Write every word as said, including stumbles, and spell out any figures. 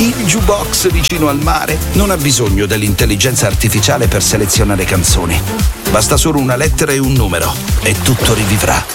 Il jukebox vicino al mare non ha bisogno dell'intelligenza artificiale per selezionare canzoni. Basta solo una lettera e un numero e tutto rivivrà.